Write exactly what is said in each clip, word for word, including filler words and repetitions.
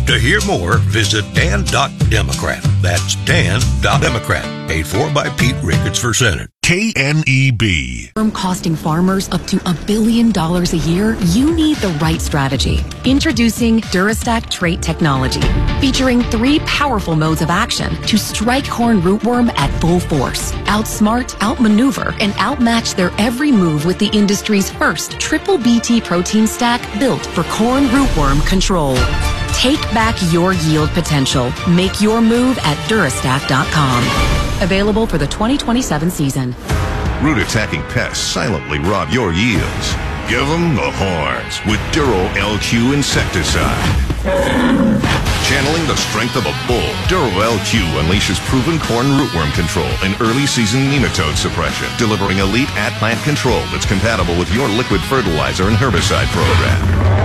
To hear more, visit dan dot democrat. That's dan dot democrat. Paid for by Pete Ricketts for Senate. K N E B. Costing farmers up to a billion dollars a year, you need the right strategy. Introducing Durastack Trait Technology, featuring three powerful modes of action to strike corn rootworm at full force, outsmart, outmaneuver, and outmatch their every move with the industry's first triple B T protein stack built for corn rootworm control. Take back your yield potential. Make your move at Durastack dot com. Available for the twenty twenty-seven season. Root-attacking pests silently rob your yields. Give them the horns with Duro L Q insecticide. Channeling the strength of a bull, Duro L Q unleashes proven corn rootworm control and early season nematode suppression, delivering elite at-plant control that's compatible with your liquid fertilizer and herbicide program.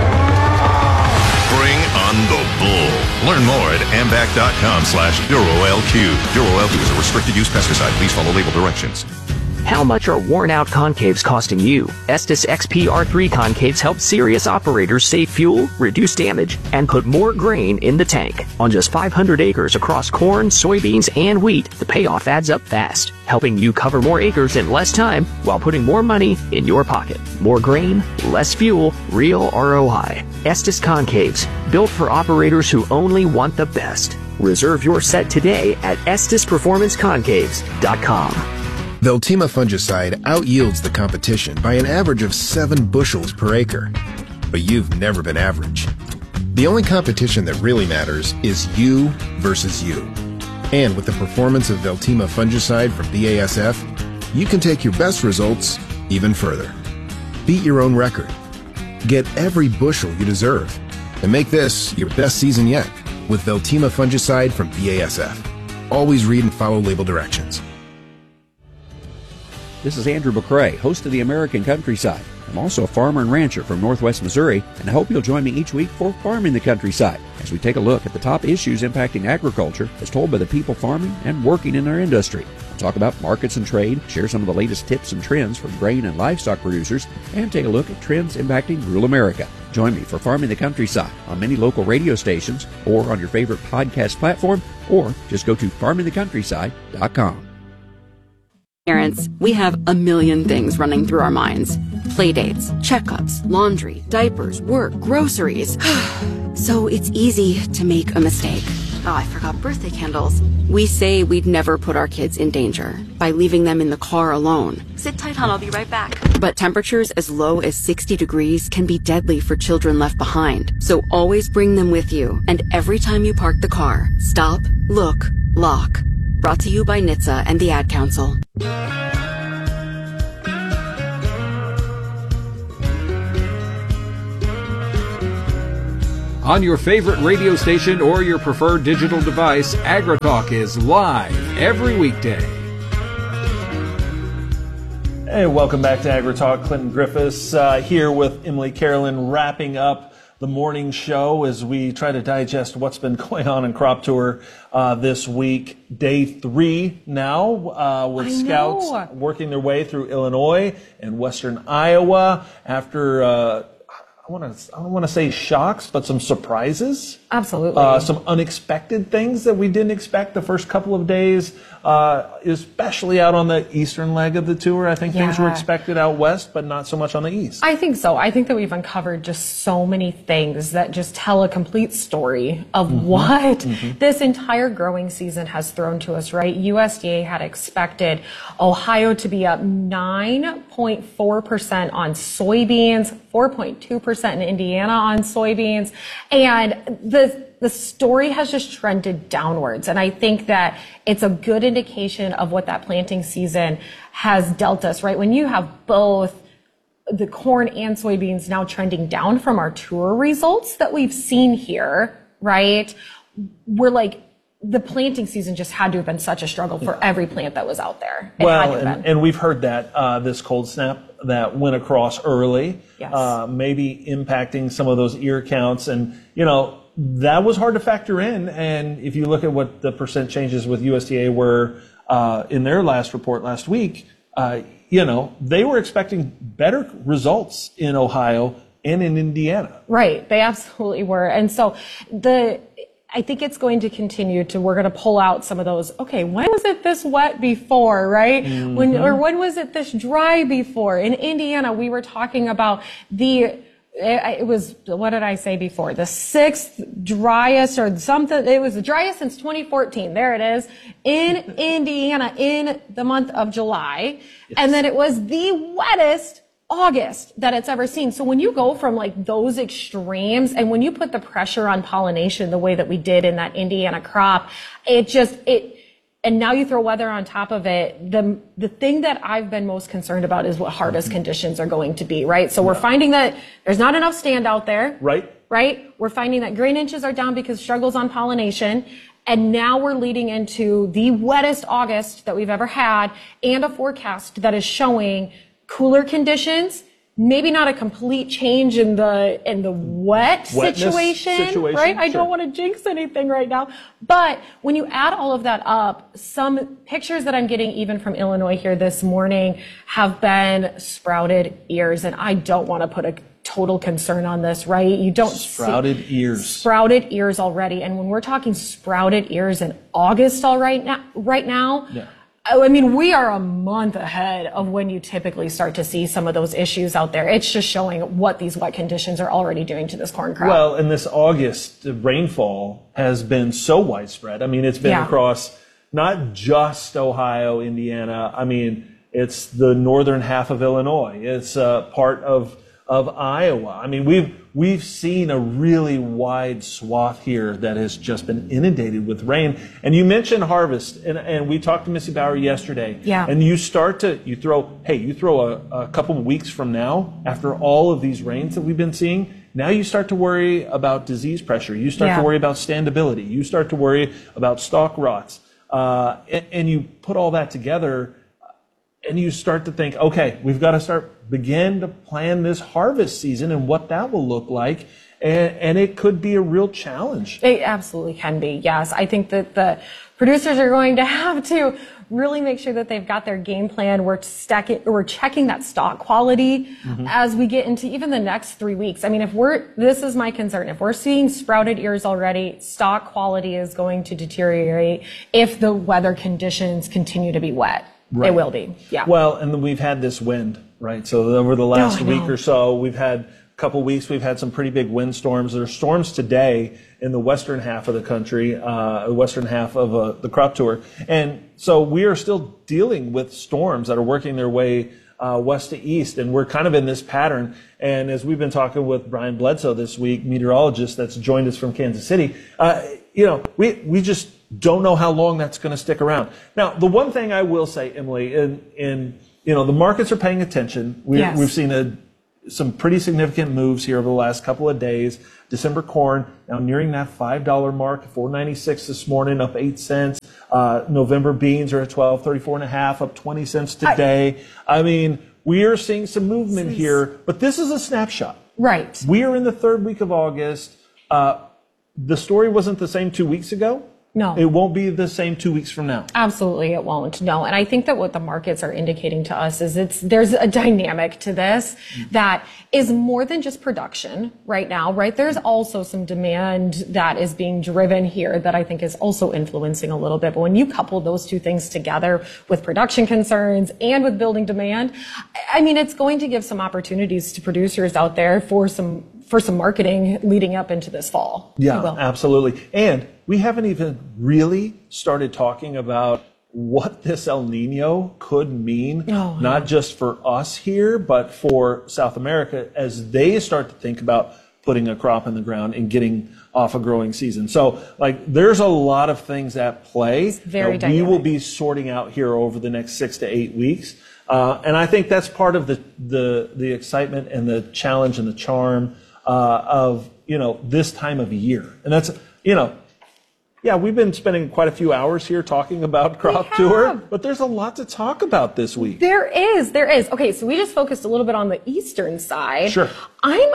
Bring on the bull. Learn more at ambac dot com slash Duro L Q. Duro L Q is a restricted use pesticide. Please follow label directions. How much are worn-out concaves costing you? Estes X P R three concaves help serious operators save fuel, reduce damage, and put more grain in the tank. On just five hundred acres across corn, soybeans, and wheat, the payoff adds up fast, helping you cover more acres in less time while putting more money in your pocket. More grain, less fuel, real R O I. Estes Concaves, built for operators who only want the best. Reserve your set today at estes performance concaves dot com. Veltima fungicide outyields the competition by an average of seven bushels per acre. But you've never been average. The only competition that really matters is you versus you. And with the performance of Veltima fungicide from B A S F, you can take your best results even further. Beat your own record. Get every bushel you deserve. And make this your best season yet with Veltima fungicide from B A S F. Always read and follow label directions. This is Andrew McCrae, host of the American Countryside. I'm also a farmer and rancher from Northwest Missouri, and I hope you'll join me each week for Farming the Countryside, as we take a look at the top issues impacting agriculture as told by the people farming and working in our industry. We'll talk about markets and trade, share some of the latest tips and trends from grain and livestock producers, and take a look at trends impacting rural America. Join me for Farming the Countryside on many local radio stations or on your favorite podcast platform, or just go to farming the countryside dot com. Parents, we have a million things running through our minds. Playdates, checkups, laundry, diapers, work, groceries. So it's easy to make a mistake. Oh, I forgot birthday candles. We say we'd never put our kids in danger by leaving them in the car alone. Sit tight, hon, I'll be right back. But temperatures as low as sixty degrees can be deadly for children left behind. So always bring them with you. And every time you park the car, stop, look, lock. Brought to you by N H T S A and the Ad Council. On your favorite radio station or your preferred digital device, AgriTalk is live every weekday. Hey, welcome back to AgriTalk. Clinton Griffiths uh, here with Emily Carolyn, wrapping up the morning show as we try to digest what's been going on in Crop Tour uh, this week. Day three now uh, with I scouts know. working their way through Illinois and western Iowa after uh, I want to I don't want to say shocks, but some surprises. Absolutely. Uh, some unexpected things that we didn't expect the first couple of days, uh, especially out on the eastern leg of the tour. I think yeah. things were expected out west, but not so much on the east. I think so. I think that we've uncovered just so many things that just tell a complete story of mm-hmm. what mm-hmm. this entire growing season has thrown to us, right? U S D A had expected Ohio to be up nine point four percent on soybeans, four point two percent in Indiana on soybeans, and the The story has just trended downwards, and I think that it's a good indication of what that planting season has dealt us, right? When you have both the corn and soybeans now trending down from our tour results that we've seen here, right? We're like, the planting season just had to have been such a struggle for every plant that was out there. It well, and, and we've heard that uh, this cold snap that went across early, yes. uh, maybe impacting some of those ear counts, and, you know, that was hard to factor in. And if you look at what the percent changes with U S D A were uh, in their last report last week, uh, you know, they were expecting better results in Ohio and in Indiana. Right. They absolutely were. And so the I think it's going to continue to, we're going to pull out some of those, okay, when was it this wet before, right? Mm-hmm. When, or when was it this dry before? In Indiana, we were talking about the, it, it was, what did I say before? The sixth driest or something, it was the driest since twenty fourteen. There it is. In Indiana in the month of July. Yes. And then it was the wettest August that it's ever seen. So when you go from like those extremes and when you put the pressure on pollination the way that we did in that Indiana crop, it just, it, and now you throw weather on top of it. The, the thing that I've been most concerned about is what harvest mm-hmm. conditions are going to be, right? So we're finding that there's not enough stand out there. Right. Right? We're finding that grain inches are down because struggles on pollination. And now we're leading into the wettest August that we've ever had and a forecast that is showing cooler conditions, maybe not a complete change in the in the wet situation, situation, right? Sure. I don't want to jinx anything right now. But when you add all of that up, some pictures that I'm getting even from Illinois here this morning have been sprouted ears, and I don't want to put a total concern on this, right? You don't sprouted see ears. Sprouted ears already. And when we're talking sprouted ears in August all right now, right now, yeah. I mean, we are a month ahead of when you typically start to see some of those issues out there. It's just showing what these wet conditions are already doing to this corn crop. Well, and this August rainfall has been so widespread. I mean, it's been yeah. across not just Ohio, Indiana. I mean, it's the northern half of Illinois. It's uh, part of of Iowa. I mean, we've we've seen a really wide swath here that has just been inundated with rain. And you mentioned harvest, and, and we talked to Missy Bauer yesterday. Yeah. And you start to, you throw, hey, you throw a, a couple of weeks from now, after all of these rains that we've been seeing, now you start to worry about disease pressure. You start yeah. to worry about standability. You start to worry about stalk rots. Uh, and, and you put all that together, and you start to think, okay, we've got to start begin to plan this harvest season and what that will look like. And, and it could be a real challenge. It absolutely can be, yes. I think that the producers are going to have to really make sure that they've got their game plan. We're stacking, we're checking that stock quality mm-hmm. as we get into even the next three weeks. I mean, if we're, this is my concern. If we're seeing sprouted ears already, stock quality is going to deteriorate if the weather conditions continue to be wet. Right. It will be, yeah. Well, and then we've had this wind, right? So over the last oh, week or so, we've had a couple weeks, we've had some pretty big windstorms. There are storms today in the western half of the country, uh, the western half of uh, the crop tour. And so we are still dealing with storms that are working their way uh, west to east, and we're kind of in this pattern. And as we've been talking with Brian Bledsoe this week, meteorologist that's joined us from Kansas City, uh, you know, we, we just don't know how long that's going to stick around. Now, the one thing I will say, Emily, in, in you know, the markets are paying attention. We, yes. We've seen a, some pretty significant moves here over the last couple of days. December corn now nearing that five dollar mark, four ninety-six this morning, up eight cents. Uh, November beans are at twelve thirty-four and a half, up twenty cents today. I, I mean, we are seeing some movement is, here, but this is a snapshot. Right. We are in the third week of August. Uh, the story wasn't the same two weeks ago. No. It won't be the same two weeks from now. Absolutely, it won't. No. And I think that what the markets are indicating to us is it's, there's a dynamic to this that is more than just production right now, right? There's also some demand that is being driven here that I think is also influencing a little bit. But when you couple those two things together with production concerns and with building demand, I mean, it's going to give some opportunities to producers out there for some for some marketing leading up into this fall. Yeah, absolutely. And we haven't even really started talking about what this El Nino could mean, oh, not yeah. just for us here, but for South America as they start to think about putting a crop in the ground and getting off a growing season. So, like, there's a lot of things at play it's very that we will be sorting out here over the next six to eight weeks. Uh, and I think that's part of the, the, the excitement and the challenge and the charm uh, of, you know, this time of year. And that's, you know, yeah, we've been spending quite a few hours here talking about Crop Tour, but there's a lot to talk about this week. There is, there is. Okay, so we just focused a little bit on the eastern side. Sure. I'm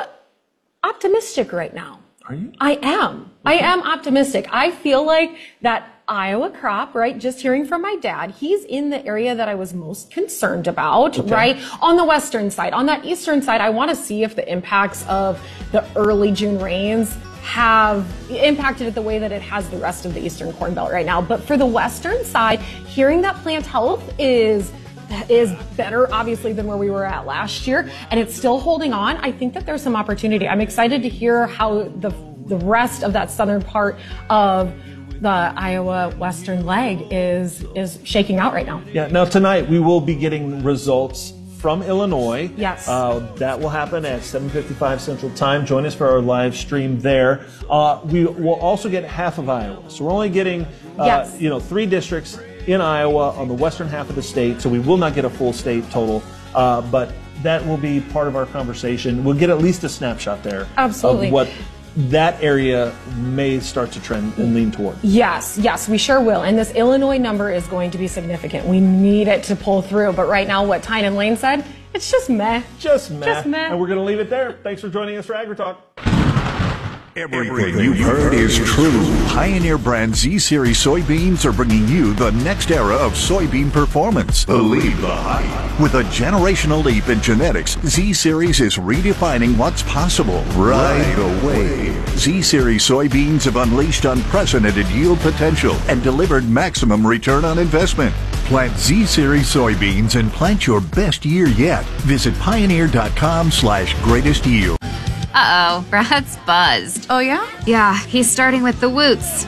optimistic right now. Are you? I am. I am optimistic. I feel like that Iowa crop, right? Just hearing from my dad, he's in the area that I was most concerned about, okay. right? On the western side. On that eastern side, I want to see if the impacts of the early June rains have impacted it the way that it has the rest of the Eastern Corn Belt right now. But for the Western side, hearing that plant health is is better, obviously, than where we were at last year, and it's still holding on, I think that there's some opportunity. I'm excited to hear how the the rest of that southern part of the Iowa western leg is is shaking out right now. Yeah, now tonight we will be getting results from Illinois. Yes. Uh, that will happen at seven fifty-five Central Time. Join us for our live stream there. Uh, we will also get half of Iowa. So we're only getting uh, yes. you know, three districts in Iowa on the western half of the state, so we will not get a full state total, uh, but that will be part of our conversation. We'll get at least a snapshot there Absolutely. of what that area may start to trend and lean toward. Yes, yes, we sure will. And this Illinois number is going to be significant. We need it to pull through. But right now, what Tyne and Lane said, it's just meh. Just meh. Just meh. And we're going to leave it there. Thanks for joining us for AgriTalk. Everything you've heard is true. Pioneer brand Z-Series soybeans are bringing you the next era of soybean performance. Believe the hype. With a generational leap in genetics, Z-Series is redefining what's possible right away. Z-Series soybeans have unleashed unprecedented yield potential and delivered maximum return on investment. Plant Z-Series soybeans and plant your best year yet. Visit pioneer.com slash greatest yield. Uh-oh, Brad's buzzed. Oh, yeah? Yeah, he's starting with the woots.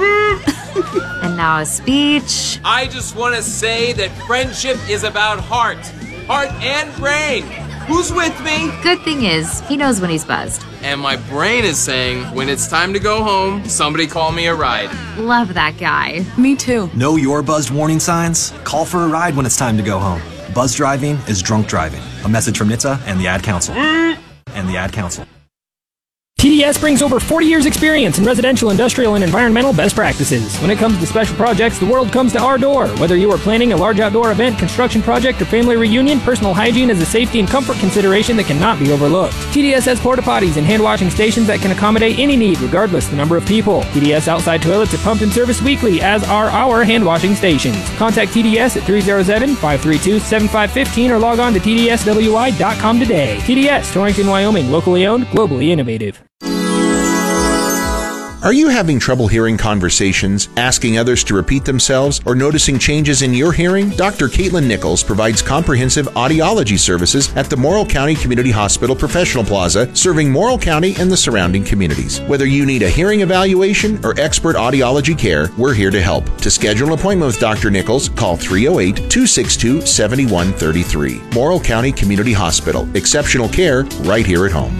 And now a speech. I just want to say that friendship is about heart. Heart and brain. Who's with me? Good thing is, he knows when he's buzzed. And my brain is saying, when it's time to go home, somebody call me a ride. Love that guy. Me too. Know your buzzed warning signs? Call for a ride when it's time to go home. Buzz driving is drunk driving. A message from N H T S A and the Ad Council. And the Ad Council. T D S brings over forty years experience in residential, industrial, and environmental best practices. When it comes to special projects, the world comes to our door. Whether you are planning a large outdoor event, construction project, or family reunion, personal hygiene is a safety and comfort consideration that cannot be overlooked. T D S has porta potties and hand washing stations that can accommodate any need, regardless the number of people. T D S outside toilets are pumped and serviced weekly, as are our hand washing stations. Contact T D S at three oh seven, five three two, seven five one five or log on to T D S W I dot com today. T D S, Torrington, Wyoming, locally owned, globally innovative. Are you having trouble hearing conversations, asking others to repeat themselves, or noticing changes in your hearing? Doctor Caitlin Nichols provides comprehensive audiology services at the Morrill County Community Hospital Professional Plaza, serving Morrill County and the surrounding communities. Whether you need a hearing evaluation or expert audiology care, we're here to help. To schedule an appointment with Doctor Nichols, call three oh eight, two six two, seven one three three. Morrill County Community Hospital. Exceptional care right here at home.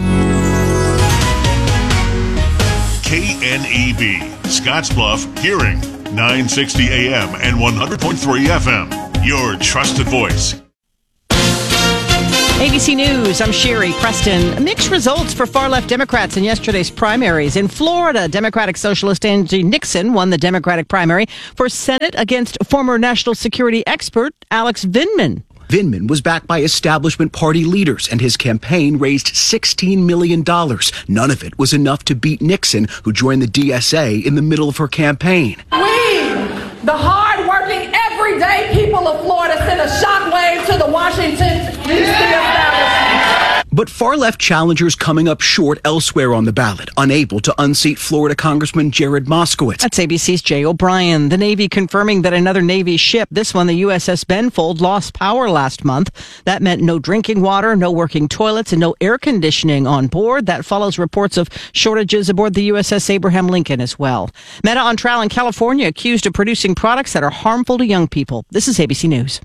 K N E B, Scottsbluff Hearing, nine sixty A M and one hundred point three F M. Your trusted voice. A B C News, I'm Sherry Preston. Mixed results for far-left Democrats in yesterday's primaries. In Florida, Democratic Socialist Angie Nixon won the Democratic primary for Senate against former national security expert Alex Vindman. Vindman was backed by establishment party leaders, and his campaign raised sixteen million dollars. None of it was enough to beat Nixon, who joined the D S A in the middle of her campaign. We, the hard-working, everyday people of Florida, sent a shockwave to the Washington, D C establishment. But far-left challengers coming up short elsewhere on the ballot, unable to unseat Florida Congressman Jared Moskowitz. That's A B C's Jay O'Brien. The Navy confirming that another Navy ship, this one the U S S Benfold, lost power last month. That meant no drinking water, no working toilets, and no air conditioning on board. That follows reports of shortages aboard the U S S Abraham Lincoln as well. Meta on trial in California, accused of producing products that are harmful to young people. This is A B C News.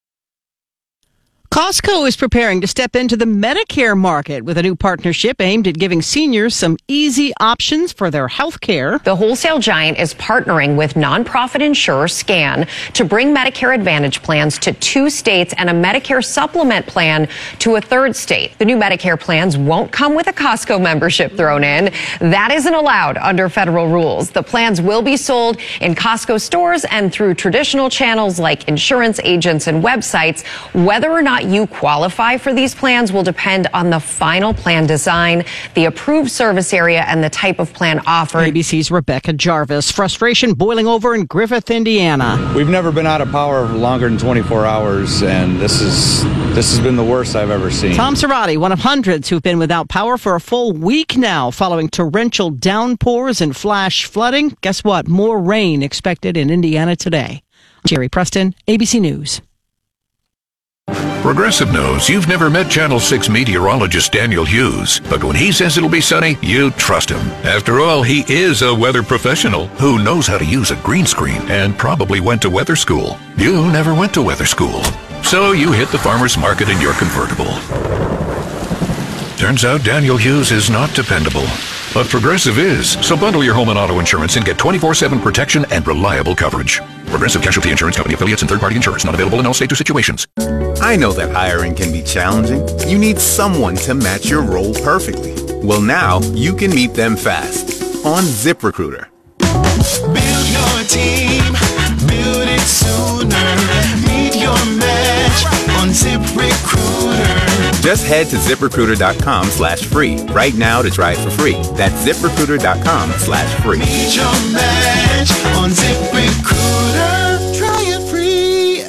Costco is preparing to step into the Medicare market with a new partnership aimed at giving seniors some easy options for their health care. The wholesale giant is partnering with nonprofit insurer SCAN to bring Medicare Advantage plans to two states and a Medicare supplement plan to a third state. The new Medicare plans won't come with a Costco membership thrown in. That isn't allowed under federal rules. The plans will be sold in Costco stores and through traditional channels like insurance agents and websites. Whether or not not you qualify for these plans will depend on the final plan design, the approved service area, and the type of plan offered. A B C's Rebecca Jarvis. Frustration boiling over in Griffith, Indiana. We've never been out of power for longer than twenty-four hours, and this is this has been the worst I've ever seen. Tom Cerati, one of hundreds who've been without power for a full week now following torrential downpours and flash flooding. Guess what? More rain expected in Indiana today. Jerry Preston, A B C News. Progressive knows you've never met Channel six meteorologist Daniel Hughes, but when he says it'll be sunny, you trust him. After all, he is a weather professional who knows how to use a green screen and probably went to weather school. You never went to weather school, so you hit the farmer's market in your convertible. Turns out Daniel Hughes is not dependable, but Progressive is. So bundle your home and auto insurance and get twenty-four seven protection and reliable coverage. Progressive Casualty Insurance Company affiliates and third-party insurance not available in all states or situations. I know that hiring can be challenging. You need someone to match your role perfectly. Well, now you can meet them fast on ZipRecruiter. Build your team, build it sooner. Meet your match on ZipRecruiter. Just head to ZipRecruiter.com slash free right now to try it for free. That's ZipRecruiter.com slash free. Meet your match on ZipRecruiter. Try it free.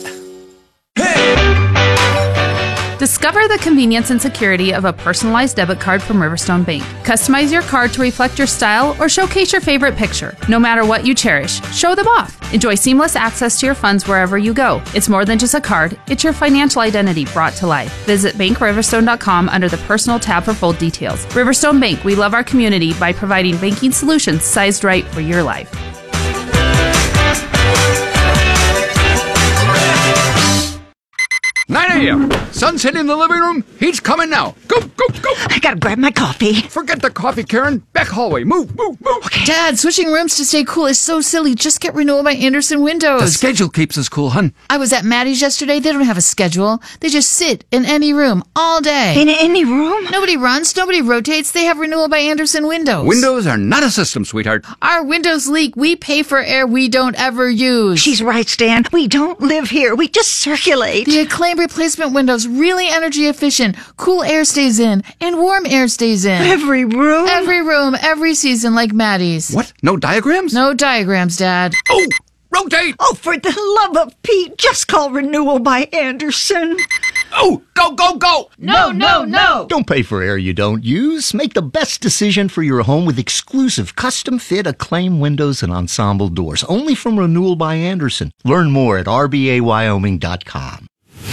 Discover the convenience and security of a personalized debit card from Riverstone Bank. Customize your card to reflect your style or showcase your favorite picture. No matter what you cherish, show them off. Enjoy seamless access to your funds wherever you go. It's more than just a card, it's your financial identity brought to life. Visit bank riverstone dot com under the Personal tab for full details. Riverstone Bank, we love our community by providing banking solutions sized right for your life. nine a.m. Sun's hitting the living room. He's coming now. Go, go, go. I gotta grab my coffee. Forget the coffee, Karen. Back hallway. Move, move, move. Okay. Dad, switching rooms to stay cool is so silly. Just get Renewal by Andersen windows. The schedule keeps us cool, hun. I was at Maddie's yesterday. They don't have a schedule. They just sit in any room all day. In any room? Nobody runs. Nobody rotates. They have Renewal by Andersen windows. Windows are not a system, sweetheart. Our windows leak. We pay for air we don't ever use. She's right, Stan. We don't live here. We just circulate. The Acclaim replacement windows, really energy efficient. Cool air stays in and warm air stays in. Every room? Every room, every season, like Maddie's. What? No diagrams? No diagrams, Dad. Oh, rotate! Oh, for the love of Pete, just call Renewal by Andersen. Oh, go, go, go! No, no, no! Don't pay for air you don't use. Make the best decision for your home with exclusive custom-fit Acclaim windows and ensemble doors. Only from Renewal by Andersen. Learn more at r b a wyoming dot com.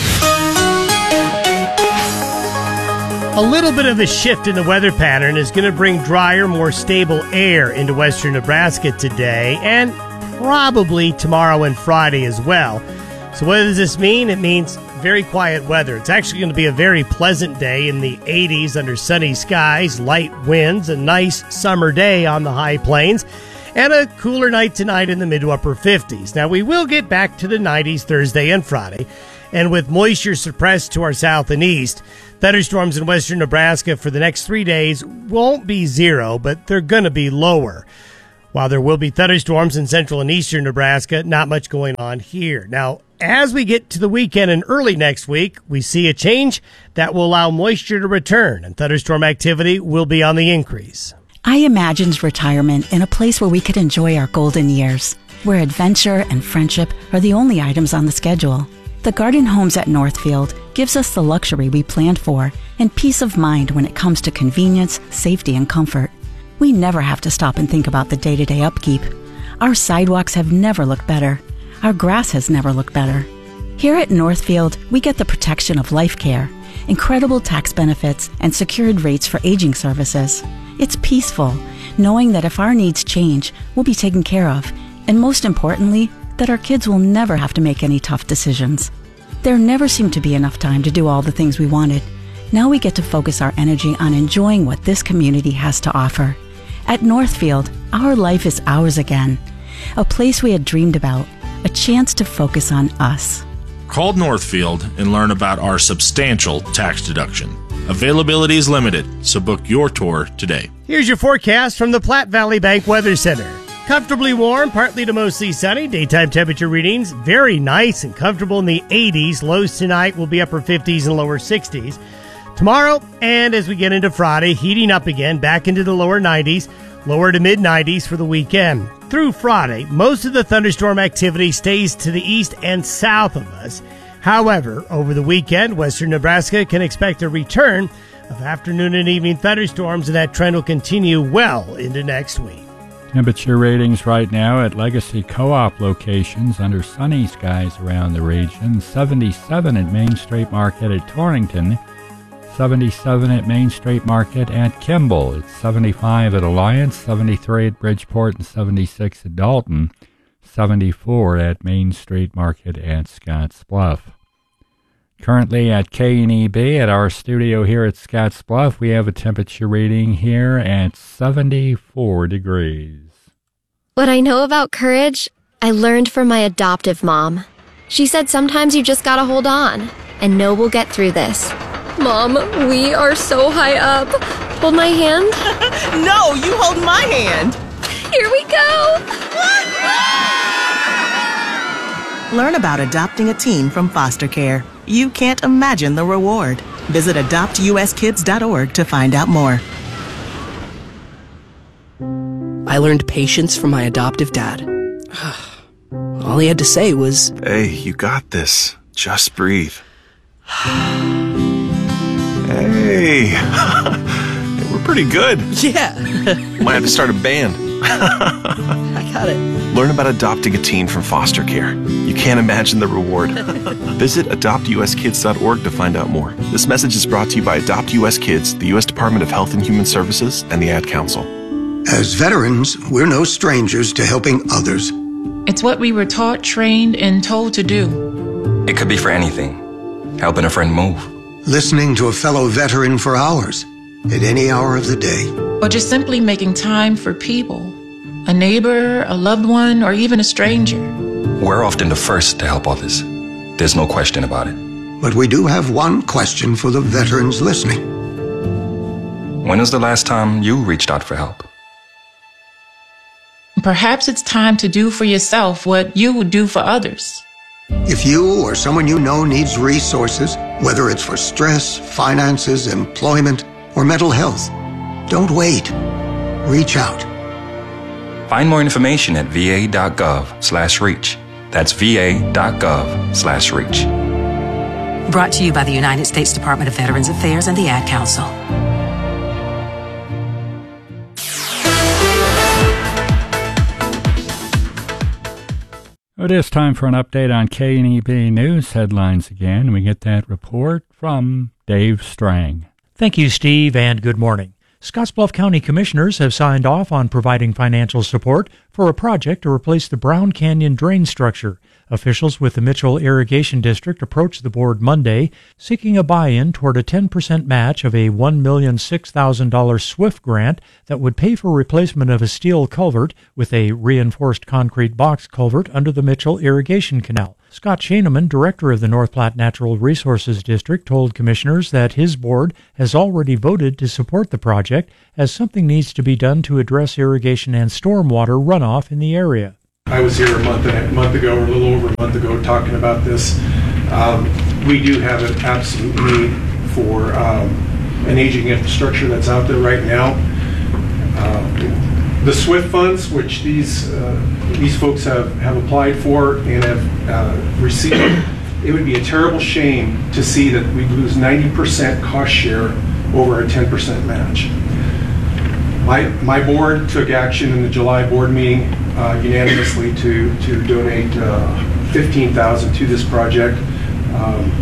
A little bit of a shift in the weather pattern is going to bring drier, more stable air into western Nebraska today and probably tomorrow and Friday as well. So what does this mean? It means very quiet weather. It's actually going to be a very pleasant day in the eighties under sunny skies, light winds, a nice summer day on the high plains, and a cooler night tonight in the mid to upper fifties. Now, we will get back to the nineties Thursday and Friday, and with moisture suppressed to our south and east, thunderstorms in western Nebraska for the next three days won't be zero, but they're going to be lower. While there will be thunderstorms in central and eastern Nebraska, not much going on here. Now, as we get to the weekend and early next week, we see a change that will allow moisture to return, and thunderstorm activity will be on the increase. I imagined retirement in a place where we could enjoy our golden years, where adventure and friendship are the only items on the schedule. The Garden Homes at Northfield gives us the luxury we planned for and peace of mind when it comes to convenience, safety, and comfort. We never have to stop and think about the day-to-day upkeep. Our sidewalks have never looked better. Our grass has never looked better. Here at Northfield, we get the protection of life care, incredible tax benefits, and secured rates for aging services. It's peaceful, knowing that if our needs change, we'll be taken care of, and most importantly, that our kids will never have to make any tough decisions. There never seemed to be enough time to do all the things we wanted. Now we get to focus our energy on enjoying what this community has to offer. At Northfield, our life is ours again. A place we had dreamed about, a chance to focus on us. Call Northfield and learn about our substantial tax deduction. Availability is limited, so book your tour today. Here's your forecast from the Platte Valley Bank Weather Center. Comfortably warm, partly to mostly sunny. Daytime temperature readings very nice and comfortable in the eighties. Lows tonight will be upper fifties and lower sixties. Tomorrow, and as we get into Friday, heating up again, back into the lower nineties, lower to mid nineties for the weekend. Through Friday, most of the thunderstorm activity stays to the east and south of us. However, over the weekend, western Nebraska can expect a return of afternoon and evening thunderstorms, and that trend will continue well into next week. Temperature ratings right now at Legacy Co-op locations under sunny skies around the region. seventy-seven at Main Street Market at Torrington. seventy-seven at Main Street Market at Kimball. It's seventy-five at Alliance, seventy-three at Bridgeport, and seventy-six at Dalton. seventy-four at Main Street Market at Scotts Bluff. Currently at K N E B at our studio here at Scotts Bluff, we have a temperature reading here at seventy-four degrees. What I know about courage, I learned from my adoptive mom. She said sometimes you just gotta hold on and know we'll get through this. Mom, we are so high up. Hold my hand. No, you hold my hand. Here we go. Learn about adopting a teen from foster care. You can't imagine the reward. Visit adopt u s kids dot org to find out more. I learned patience from my adoptive dad. All he had to say was, "Hey, you got this. Just breathe." Hey, we're pretty good. Yeah. Might have to start a band. I got it. Learn about adopting a teen from foster care. You can't imagine the reward. Visit adopt u s kids dot org to find out more. This message is brought to you by Adopt U S Kids, the U S Department of Health and Human Services, and the Ad Council. As veterans, we're no strangers to helping others. It's what we were taught, trained, and told to do. It could be for anything. Helping a friend move. Listening to a fellow veteran for hours, at any hour of the day. Or just simply making time for people. A neighbor, a loved one, or even a stranger. We're often the first to help others. There's no question about it. But we do have one question for the veterans listening. When was the last time you reached out for help? Perhaps it's time to do for yourself what you would do for others. If you or someone you know needs resources, whether it's for stress, finances, employment, or mental health, don't wait. Reach out. Find more information at v a dot gov slash reach. That's v a dot gov slash reach. Brought to you by the United States Department of Veterans Affairs and the Ad Council. It is time for an update on K N E B News headlines again. We get that report from Dave Strang. Thank you, Steve, and good morning. Scottsbluff County Commissioners have signed off on providing financial support for a project to replace the Brown Canyon drain structure. Officials with the Mitchell Irrigation District approached the board Monday, seeking a buy-in toward a ten percent match of a one million six thousand dollars SWIFT grant that would pay for replacement of a steel culvert with a reinforced concrete box culvert under the Mitchell Irrigation Canal. Scott Shaneman, director of the North Platte Natural Resources District, told commissioners that his board has already voted to support the project as something needs to be done to address irrigation and stormwater runoff in the area. I was here a month and a month ago, or a little over a month ago, talking about this. Um, we do have an absolute need for um, an aging infrastructure that's out there right now. Uh, the SWIFT funds, which these uh, these folks have, have applied for and have uh, received, it would be a terrible shame to see that we lose ninety percent cost share over a ten percent match. My, my board took action in the July board meeting uh, unanimously to, to donate uh, fifteen thousand dollars to this project. Um,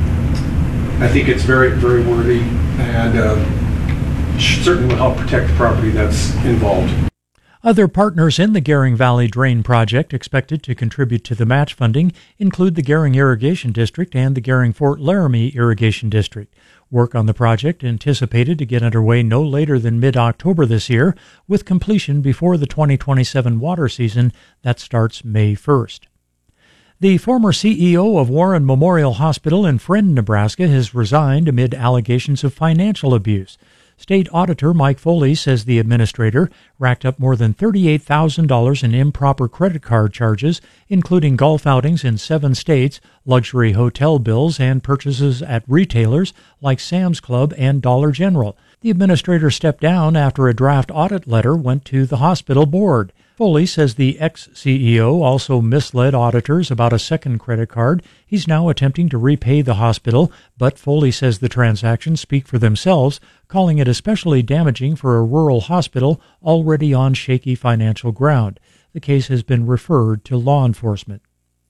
I think it's very, very worthy, and uh, certainly will help protect the property that's involved. Other partners in the Gering Valley Drain Project expected to contribute to the match funding include the Gering Irrigation District and the Gering-Fort Laramie Irrigation District. Work on the project anticipated to get underway no later than mid-October this year, with completion before the twenty twenty-seven water season that starts May first. The former C E O of Warren Memorial Hospital in Friend, Nebraska, has resigned amid allegations of financial abuse. State Auditor Mike Foley says the administrator racked up more than thirty-eight thousand dollars in improper credit card charges, including golf outings in seven states, luxury hotel bills, and purchases at retailers like Sam's Club and Dollar General. The administrator stepped down after a draft audit letter went to the hospital board. Foley says the ex-C E O also misled auditors about a second credit card. He's now attempting to repay the hospital, but Foley says the transactions speak for themselves, calling it especially damaging for a rural hospital already on shaky financial ground. The case has been referred to law enforcement.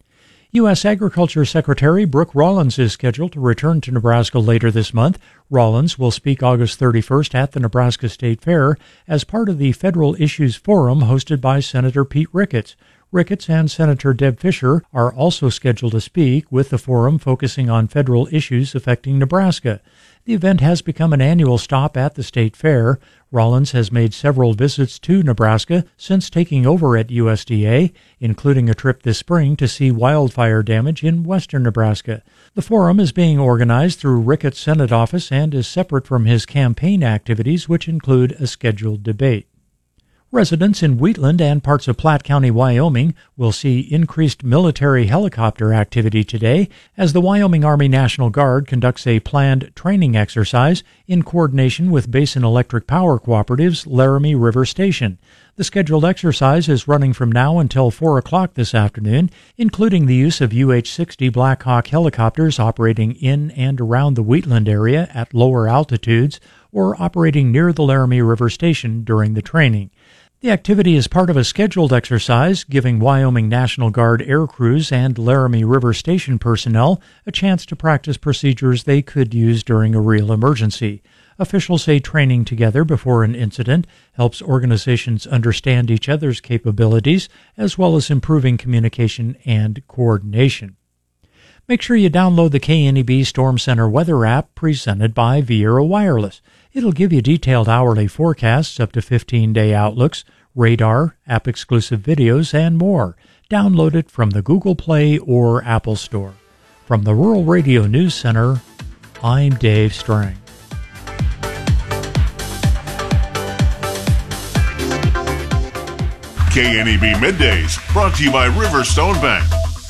U S. Agriculture Secretary Brooke Rollins is scheduled to return to Nebraska later this month. Rollins will speak August thirty-first at the Nebraska State Fair as part of the Federal Issues Forum hosted by Senator Pete Ricketts. Ricketts and Senator Deb Fischer are also scheduled to speak, with the forum focusing on federal issues affecting Nebraska. The event has become an annual stop at the State Fair. Rollins has made several visits to Nebraska since taking over at U S D A, including a trip this spring to see wildfire damage in western Nebraska. The forum is being organized through Ricketts' Senate office and is separate from his campaign activities, which include a scheduled debate. Residents in Wheatland and parts of Platte County, Wyoming, will see increased military helicopter activity today as the Wyoming Army National Guard conducts a planned training exercise in coordination with Basin Electric Power Cooperative's Laramie River Station. The scheduled exercise is running from now until four o'clock this afternoon, including the use of U H sixty Black Hawk helicopters operating in and around the Wheatland area at lower altitudes or operating near the Laramie River Station during the training. The activity is part of a scheduled exercise giving Wyoming National Guard air crews and Laramie River Station personnel a chance to practice procedures they could use during a real emergency. Officials say training together before an incident helps organizations understand each other's capabilities, as well as improving communication and coordination. Make sure you download the K N E B Storm Center weather app presented by Viera Wireless. It'll give you detailed hourly forecasts, up to fifteen-day outlooks, radar, app-exclusive videos, and more. Download it from the Google Play or Apple Store. From the Rural Radio News Center, I'm Dave Strang. K N E B Middays, brought to you by Riverstone Bank.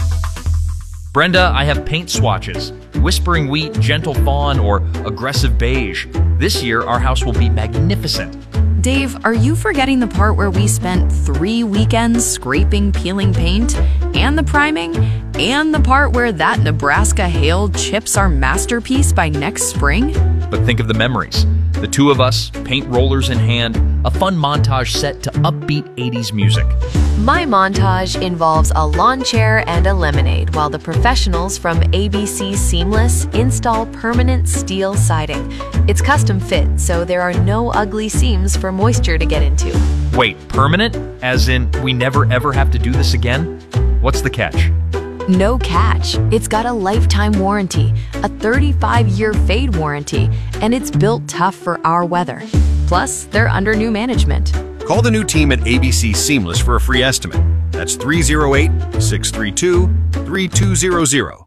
Brenda, I have paint swatches. Whispering Wheat, Gentle Fawn, or Aggressive Beige. This year, our house will be magnificent. Dave, are you forgetting the part where we spent three weekends scraping, peeling paint, and the priming, and the part where that Nebraska hail chips our masterpiece by next spring? But think of the memories. The two of us, paint rollers in hand, a fun montage set to upbeat eighties music. My montage involves a lawn chair and a lemonade while the professionals from A B C Seamless install permanent steel siding. It's custom fit, so there are no ugly seams for moisture to get into. Wait, permanent? As in, we never ever have to do this again? What's the catch? No catch. It's got a lifetime warranty, a thirty-five year fade warranty, and it's built tough for our weather. Plus, they're under new management. Call the new team at A B C Seamless for a free estimate. That's three oh eight, six three two, three two zero zero.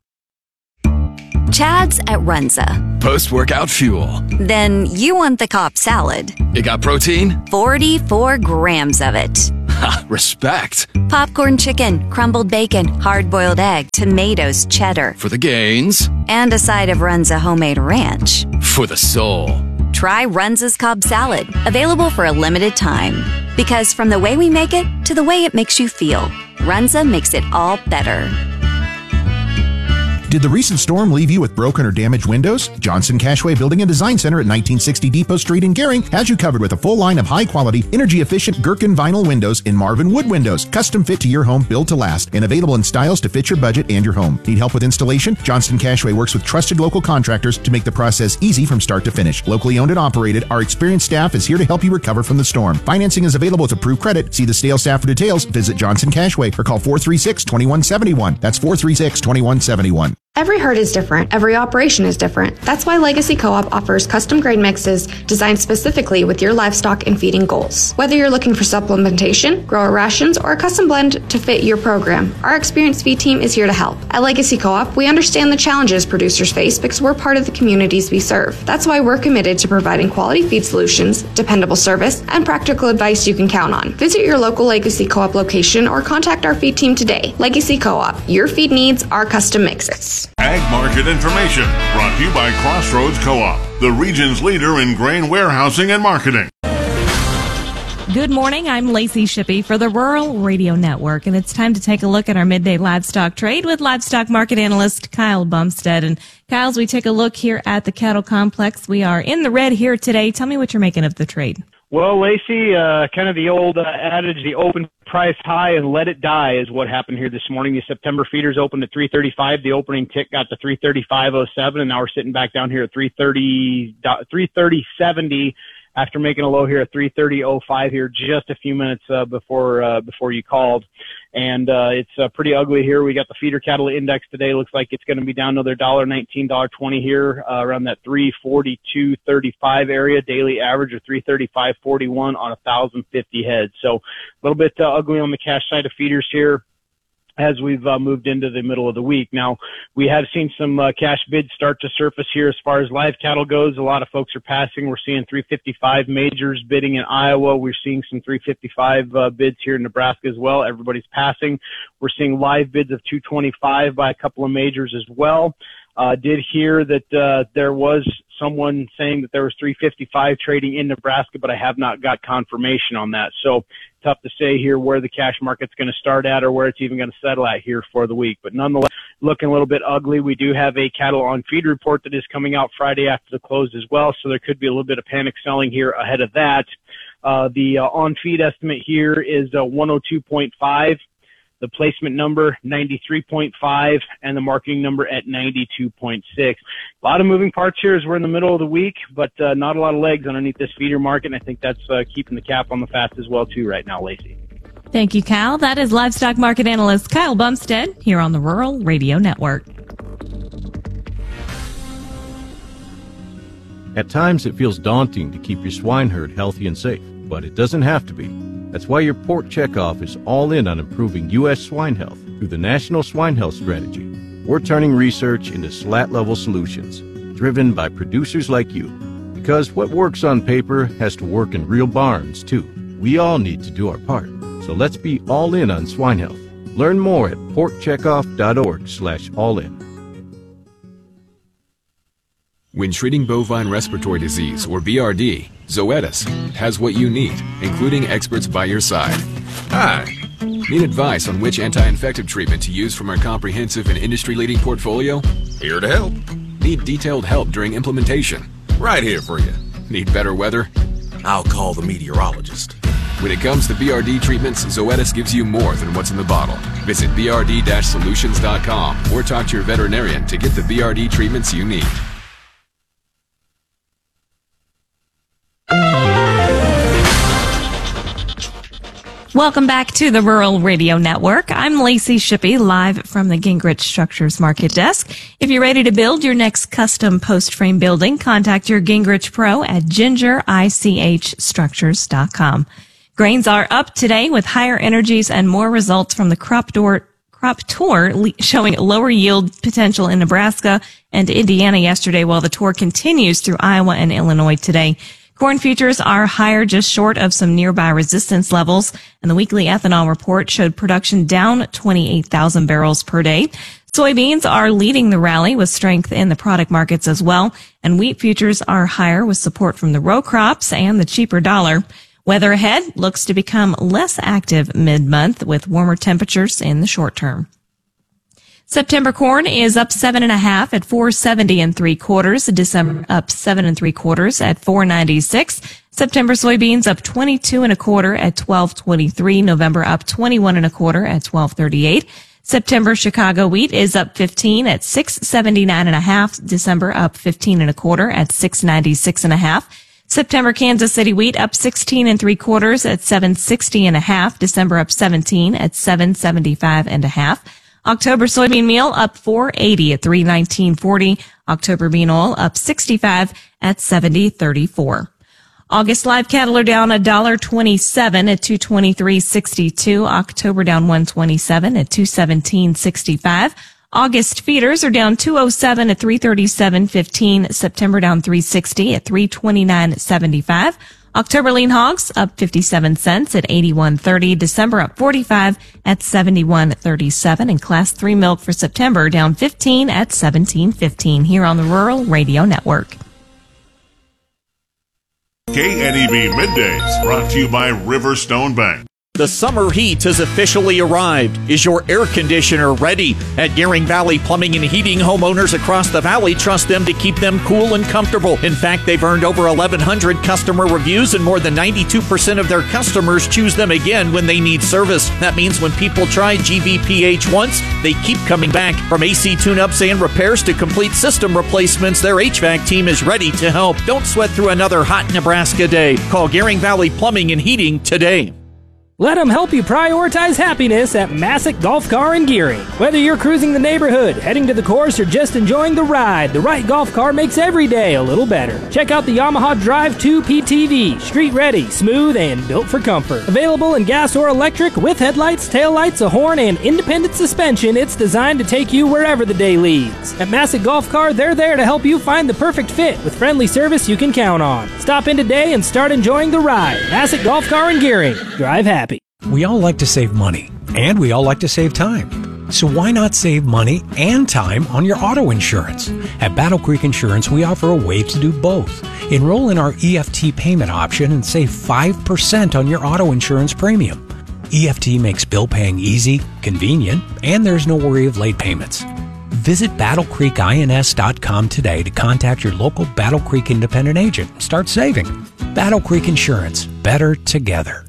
Chad's at Runza. Post-workout fuel. Then you want the Cobb salad. It got protein? forty-four grams of it. Ha, respect. Popcorn chicken, crumbled bacon, hard-boiled egg, tomatoes, cheddar. For the gains. And a side of Runza homemade ranch. For the soul. Try Runza's Cobb salad, available for a limited time. Because from the way we make it to the way it makes you feel, Runza makes it all better. Did the recent storm leave you with broken or damaged windows? Johnson Cashway Building and Design Center at nineteen sixty Depot Street in Gering has you covered with a full line of high-quality, energy-efficient Gherkin vinyl windows in Marvin wood windows, custom fit to your home, built to last, and available in styles to fit your budget and your home. Need help with installation? Johnson Cashway works with trusted local contractors to make the process easy from start to finish. Locally owned and operated, our experienced staff is here to help you recover from the storm. Financing is available with approved credit. See the sales staff for details. Visit Johnson Cashway or call four three six, two one seven one. That's four three six, two one seven one. Every herd is different. Every operation is different. That's why Legacy Co-op offers custom grain mixes designed specifically with your livestock and feeding goals. Whether you're looking for supplementation, grower rations, or a custom blend to fit your program, our experienced feed team is here to help. At Legacy Co-op, we understand the challenges producers face because we're part of the communities we serve. That's why we're committed to providing quality feed solutions, dependable service, and practical advice you can count on. Visit your local Legacy Co-op location or contact our feed team today. Legacy Co-op, your feed needs, our custom mixes. Ag market information brought to you by Crossroads Co-op, the region's leader in grain warehousing and marketing. Good morning. I'm Lacey Shippey for the Rural Radio Network, and it's time to take a look at our midday livestock trade with livestock market analyst Kyle Bumstead. And Kyle, as we take a look here at the cattle complex, we are in the red here today. Tell me what you're making of the trade. Well, Lacey, uh, kind of the old uh, adage, the open price high and let it die is what happened here this morning. The September feeders opened at three thirty-five. The opening tick got to three thirty-five oh seven, and now we're sitting back down here at three thirty, three thirty seventy after making a low here at three thirty oh five here just a few minutes uh, before uh, before you called. And uh, it's uh, pretty ugly here. We got the feeder cattle index today. Looks like it's going to be down another one dollar nineteen, one dollar twenty here, uh, around that three forty-two thirty-five area. Daily average of three thirty-five forty-one on one thousand fifty heads. So a little bit uh, ugly on the cash side of feeders here as we've uh, moved into the middle of the week. Now, we have seen some uh, cash bids start to surface here as far as live cattle goes. A lot of folks are passing. We're seeing three fifty-five majors bidding in Iowa. We're seeing some three fifty-five uh, bids here in Nebraska as well. Everybody's passing. We're seeing live bids of two twenty-five by a couple of majors as well. Uh, did hear that uh, there was someone saying that there was three fifty-five trading in Nebraska, but I have not got confirmation on that. So tough to say here where the cash market's going to start at or where it's even going to settle at here for the week. But nonetheless, looking a little bit ugly. We do have a cattle on feed report that is coming out Friday after the close as well, so there could be a little bit of panic selling here ahead of that. Uh, the uh, on feed estimate here is uh, one oh two point five. The placement number, ninety-three point five, and the marketing number at ninety-two point six. A lot of moving parts here as we're in the middle of the week, but uh, not a lot of legs underneath this feeder market, and I think that's uh, keeping the cap on the fats as well, too, right now, Lacey. Thank you, Kyle. That is livestock market analyst Kyle Bumstead here on the Rural Radio Network. At times, it feels daunting to keep your swine herd healthy and safe, but it doesn't have to be. That's why your Port Checkoff is all in on improving U S swine health through the National Swine Health Strategy. We're turning research into slat-level solutions, driven by producers like you. Because what works on paper has to work in real barns, too. We all need to do our part. So let's be all in on swine health. Learn more at portcheckoff.org slash all in. When treating bovine respiratory disease, or B R D, Zoetis has what you need, including experts by your side. Hi. Need advice on which anti-infective treatment to use from our comprehensive and industry-leading portfolio? Here to help. Need detailed help during implementation? Right here for you. Need better weather? I'll call the meteorologist. When it comes to B R D treatments, Zoetis gives you more than what's in the bottle. Visit b r d dash solutions dot com or talk to your veterinarian to get the B R D treatments you need. Welcome back to the Rural Radio Network. I'm Lacey Shippey, live from the Gingrich Structures Market Desk. If you're ready to build your next custom post-frame building, contact your Gingrich Pro at ginger ich structures dot com. Grains are up today with higher energies and more results from the crop door crop tour showing lower yield potential in Nebraska and Indiana yesterday, while the tour continues through Iowa and Illinois today. Corn futures are higher, just short of some nearby resistance levels, and the weekly ethanol report showed production down twenty-eight thousand barrels per day. Soybeans are leading the rally with strength in the product markets as well, and wheat futures are higher with support from the row crops and the cheaper dollar. Weather ahead looks to become less active mid-month with warmer temperatures in the short term. September corn is up seven and a half at four seventy and three quarters. December up seven and three quarters at four ninety-six. September soybeans up twenty-two and a quarter at twelve twenty-three. November up twenty-one and a quarter at twelve thirty-eight. September Chicago wheat is up fifteen at six seventy-nine and a half. December up fifteen and a quarter at six ninety-six and a half. September Kansas City wheat up sixteen and three quarters at seven sixty and a half. December up seventeen at seven seventy-five and a half. October soybean meal up four eighty at three nineteen forty. October bean oil up sixty-five at seventy thirty-four. August live cattle are down one dollar twenty-seven at two twenty-three sixty-two. October down one twenty-seven at two seventeen sixty-five. August feeders are down two oh seven at three thirty-seven fifteen. September down three sixty at three twenty-nine seventy-five. October lean hogs up fifty-seven cents at eighty-one thirty. December up forty-five at seventy-one thirty-seven. And class three milk for September down fifteen at seventeen fifteen here on the Rural Radio Network. K N E B Middays, brought to you by Riverstone Bank. The summer heat has officially arrived. Is your air conditioner ready? At Gearing Valley Plumbing and Heating, homeowners across the valley trust them to keep them cool and comfortable. In fact, they've earned over eleven hundred customer reviews, and more than ninety-two percent of their customers choose them again when they need service. That means when people try G V P H once, they keep coming back. From A C tune-ups and repairs to complete system replacements, their H V A C team is ready to help. Don't sweat through another hot Nebraska day. Call Gearing Valley Plumbing and Heating today. Let them help you prioritize happiness at Massick Golf Car and Gearing. Whether you're cruising the neighborhood, heading to the course, or just enjoying the ride, the right golf car makes every day a little better. Check out the Yamaha Drive two P T V. Street ready, smooth, and built for comfort. Available in gas or electric with headlights, taillights, a horn, and independent suspension, it's designed to take you wherever the day leads. At Massick Golf Car, they're there to help you find the perfect fit with friendly service you can count on. Stop in today and start enjoying the ride. Massick Golf Car and Gearing. Drive happy. We all like to save money, and we all like to save time. So why not save money and time on your auto insurance? At Battle Creek Insurance, we offer a way to do both. Enroll in our E F T payment option and save five percent on your auto insurance premium. E F T makes bill paying easy, convenient, and there's no worry of late payments. Visit battle creek ins dot com today to contact your local Battle Creek independent agent and start saving. Battle Creek Insurance, better together.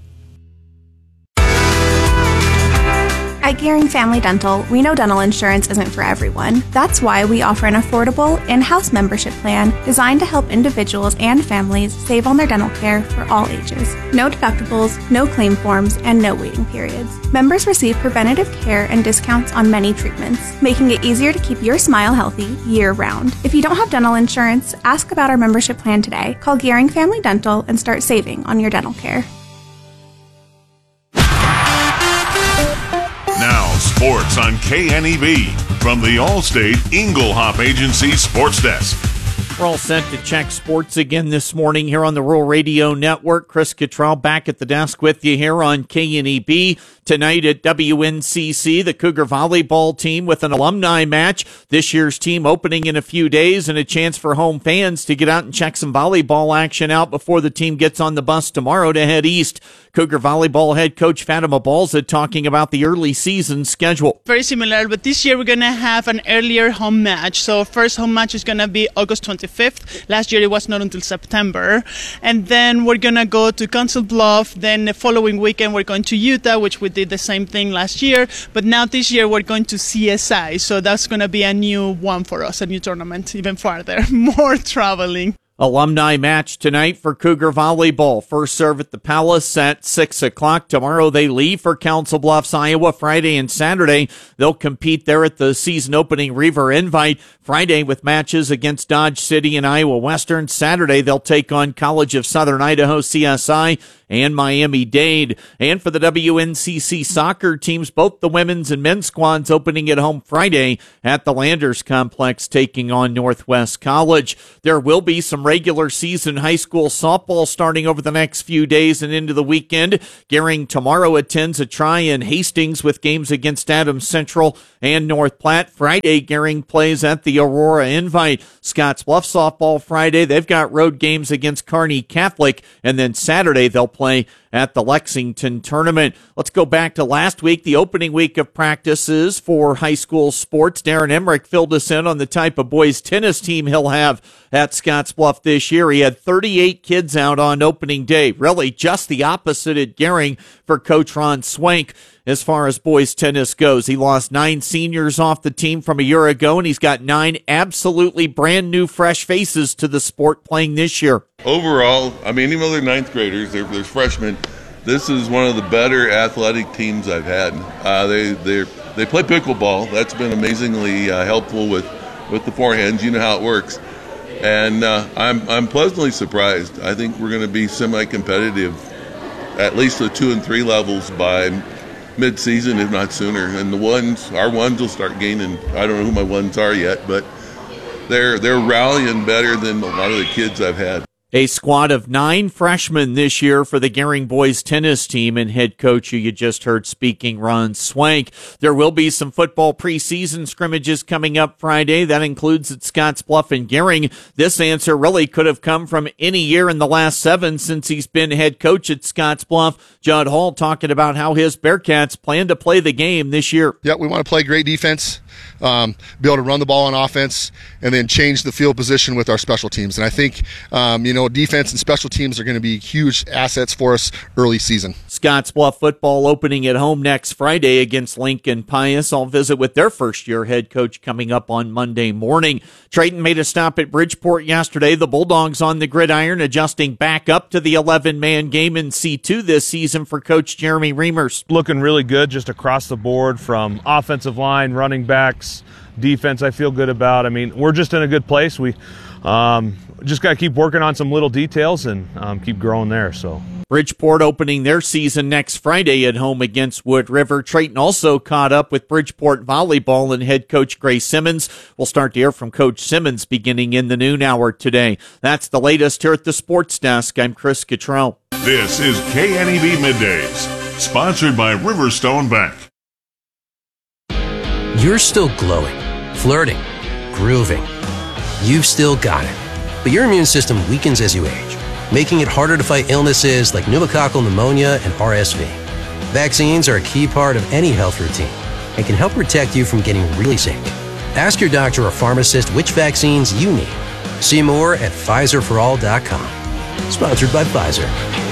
At Gearing Family Dental, we know dental insurance isn't for everyone. That's why we offer an affordable in-house membership plan designed to help individuals and families save on their dental care for all ages. No deductibles, no claim forms, and no waiting periods. Members receive preventative care and discounts on many treatments, making it easier to keep your smile healthy year-round. If you don't have dental insurance, ask about our membership plan today. Call Gearing Family Dental and start saving on your dental care. Now, sports on K N E B from the Allstate Inglehop Agency Sports Desk. We're all set to check sports again this morning here on the Rural Radio Network. Chris Cottrell back at the desk with you here on K N E B. Tonight at W N C C, the Cougar volleyball team with an alumni match. This year's team opening in a few days, and a chance for home fans to get out and check some volleyball action out before the team gets on the bus tomorrow to head east. Cougar volleyball head coach Fatima Balza talking about the early season schedule. Very similar, but this year we're going to have an earlier home match. So first home match is going to be August twenty-fifth. Last year it was not until September. And then we're going to go to Council Bluff. Then the following weekend we're going to Utah, which we did the same thing last year. But now this year we're going to C S I. So that's going to be a new one for us, a new tournament, even farther, more traveling. Alumni match tonight for Cougar volleyball. First serve at the Palace at six o'clock. Tomorrow they leave for Council Bluffs, Iowa. Friday and Saturday they'll compete there at the season opening Reaver Invite. Friday with matches against Dodge City and Iowa Western. Saturday they'll take on College of Southern Idaho, C S I, and Miami-Dade. And for the W N C C soccer teams, both the women's and men's squads opening at home Friday at the Landers Complex, taking on Northwest College. There will be some regular season high school softball starting over the next few days and into the weekend. Gearing tomorrow attends a try in Hastings with games against Adams Central and North Platte. Friday, Gearing plays at the Aurora Invite. Scotts Bluff softball Friday, they've got road games against Kearney Catholic, and then Saturday they'll play at the Lexington tournament. Let's go back to last week, the opening week of practices for high school sports. Darren Emmerich filled us in on the type of boys tennis team he'll have at Scotts Bluff this year. He had thirty-eight kids out on opening day. Really just the opposite at Gearing for Coach Ron Swank as far as boys tennis goes. He lost nine seniors off the team from a year ago, and he's got nine absolutely brand new fresh faces to the sport playing this year. Overall, I mean, even though they're ninth graders, they're, they're freshmen, this is one of the better athletic teams I've had. Uh, they, they're they play pickleball. That's been amazingly uh, helpful with, with the forehands. You know how it works. And uh, I'm I'm pleasantly surprised. I think we're going to be semi-competitive, at least the two and three levels by mid-season, if not sooner. And the ones, our ones will start gaining. I don't know who my ones are yet, but they're they're rallying better than a lot of the kids I've had. A squad of nine freshmen this year for the Gering boys tennis team, and head coach who you just heard speaking, Ron Swank. There will be some football preseason scrimmages coming up Friday. That includes at Scottsbluff and Gering. This answer really could have come from any year in the last seven since he's been head coach at Scottsbluff. Judd Hall talking about how his Bearcats plan to play the game this year. Yeah, we want to play great defense, um, be able to run the ball on offense, and then change the field position with our special teams. And I think, um, you know, defense and special teams are going to be huge assets for us early season. Scottsbluff football opening at home next Friday against Lincoln Pius. I'll visit with their first-year head coach coming up on Monday morning. Triton made a stop at Bridgeport yesterday. The Bulldogs on the gridiron, adjusting back up to the eleven-man game in C two this season for Coach Jeremy Reimers. Looking really good just across the board from offensive line, running backs, defense I feel good about. I mean, we're just in a good place. We um, just got to keep working on some little details and um, keep growing there. So Bridgeport opening their season next Friday at home against Wood River. Triton also caught up with Bridgeport volleyball and head coach Gray Simmons. We'll start to hear from Coach Simmons beginning in the noon hour today. That's the latest here at the Sports Desk. I'm Chris Cottrell. This is K N E B Middays, sponsored by Riverstone Bank. You're still glowing, flirting, grooving. You've still got it. But your immune system weakens as you age, making it harder to fight illnesses like pneumococcal pneumonia and R S V. Vaccines are a key part of any health routine and can help protect you from getting really sick. Ask your doctor or pharmacist which vaccines you need. See more at Pfizer for all dot com. Sponsored by Pfizer.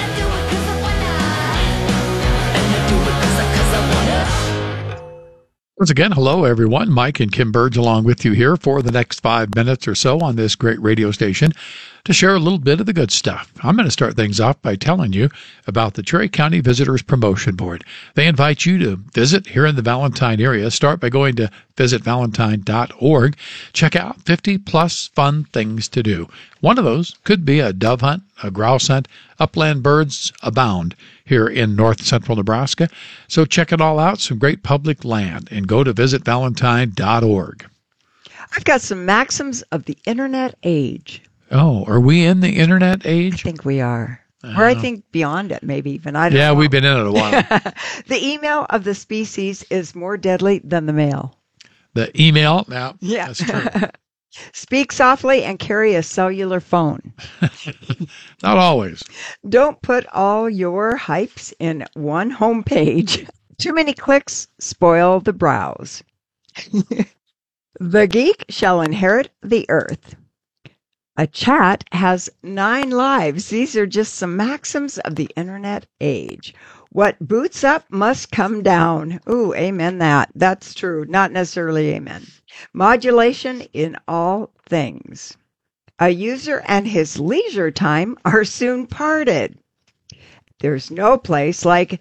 Once again, hello, everyone. Mike and Kim Burge along with you here for the next five minutes or so on this great radio station to share a little bit of the good stuff. I'm going to start things off by telling you about the Cherry County Visitors Promotion Board. They invite you to visit here in the Valentine area. Start by going to visit valentine dot org. Check out fifty plus fun things to do. One of those could be a dove hunt, a grouse hunt. Upland birds abound here in north central Nebraska. So check it all out, some great public land, and go to visit valentine dot org. I've got some maxims of the internet age. Oh, are we in the internet age? I think we are. Uh, or I think beyond it, maybe even. I don't yeah, know. We've been in it a while. The email of the species is more deadly than the mail. The email? Yeah, yeah. That's true. Speak softly and carry a cellular phone. Not always. Don't put all your hypes in one home page. Too many clicks spoil the browse. The geek shall inherit the earth. A chat has nine lives. These are just some maxims of the internet age. What boots up must come down. Ooh, amen that. That's true. Not necessarily amen. Modulation in all things. A user and his leisure time are soon parted. There's no place like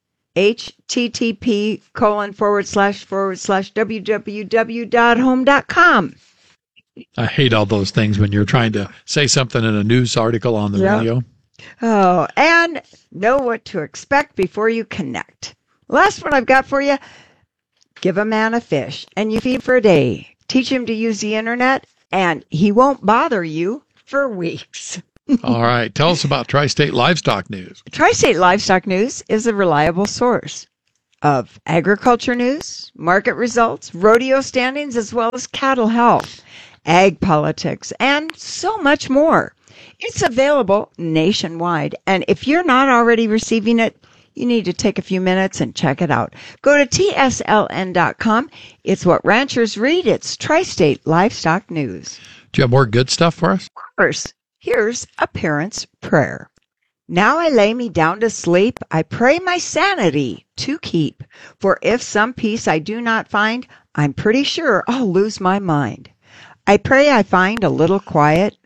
http colon forward slash forward slash www dot home dot com. I hate all those things when you're trying to say something in a news article on the Yep. radio. Oh, and know what to expect before you connect. Last one I've got for you. Give a man a fish and you feed for a day. Teach him to use the internet and he won't bother you for weeks. All right. Tell us about Tri-State Livestock News. Tri-State Livestock News is a reliable source of agriculture news, market results, rodeo standings, as well as cattle health, ag politics, and so much more. It's available nationwide, and if you're not already receiving it, you need to take a few minutes and check it out. Go to T S L N dot com. It's what ranchers read. It's Tri-State Livestock News. Do you have more good stuff for us? First, here's a parent's prayer. Now I lay me down to sleep. I pray my sanity to keep. For if some peace I do not find, I'm pretty sure I'll lose my mind. I pray I find a little quiet